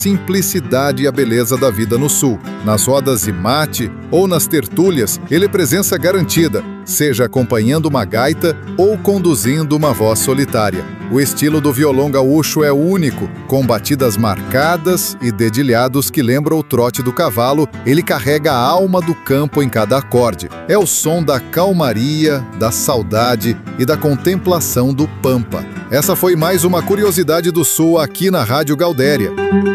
simplicidade e a beleza da vida no Sul. Nas rodas de mate ou nas tertúlias, ele é presença garantida, seja acompanhando uma gaita ou conduzindo uma voz solitária. O estilo do violão gaúcho é único, com batidas marcadas e dedilhados que lembram o trote do cavalo. Ele carrega a alma do campo em cada acorde. É o som da calmaria, da saudade e da contemplação do pampa. Essa foi mais uma curiosidade do Sul aqui na Rádio Gaudéria.